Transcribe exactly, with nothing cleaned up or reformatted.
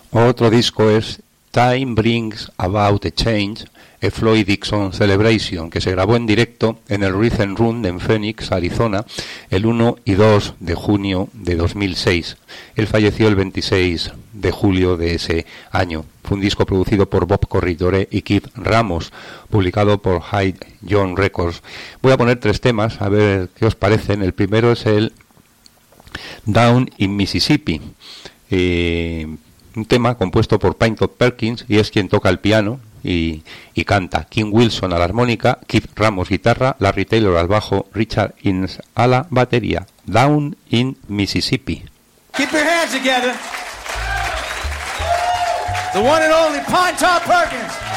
Otro disco es Time Brings About a Change, a Floyd Dixon Celebration, que se grabó en directo en el Rhythm Room en Phoenix, Arizona, el uno y dos de junio de dos mil seis. Él falleció el veintiséis de julio de ese año. Fue un disco producido por Bob Corritore y Keith Ramos, publicado por High John Records. Voy a poner tres temas, a ver qué os parecen. El primero es el Down in Mississippi, eh, un tema compuesto por Pinetop Perkins, y es quien toca el piano y, y canta. Kim Wilson a la armónica, Keith Ramos guitarra, Larry Taylor al bajo, Richard Innes a la batería. Down in Mississippi. Keep your hands together. The one and only Pinetop Perkins.